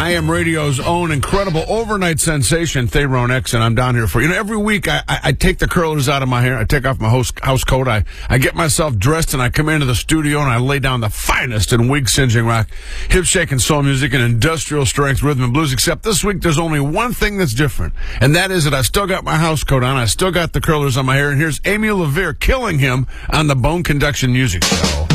IM Radio's own incredible overnight sensation, Theron X, and I'm down here for you. Every week I take the curlers out of my hair, I take off my house coat, I get myself dressed, and I come into the studio and I lay down the finest in wig-singeing rock, hip-shaking soul music, and industrial strength rhythm and blues, except this week there's only one thing that's different, and that is that I still got my house coat on, I still got the curlers on my hair, and here's Amy LaVere killing him on the Bone Conduction Music Show.